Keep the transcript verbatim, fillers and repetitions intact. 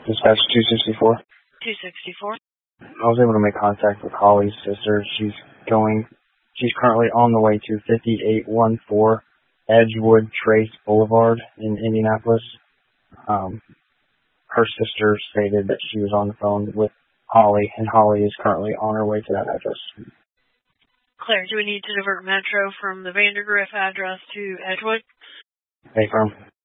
Dispatch two sixty-four. two sixty-four. I was able to make contact with Holly's sister. She's going, she's currently on the way to fifty-eight fourteen Edgewood Trace Boulevard in Indianapolis. Um, her sister stated that she was on the phone with Holly, and Holly is currently on her way to that address. Claire, do we need to divert Metro from the Vandergrift address to Edgewood? Hey, firm.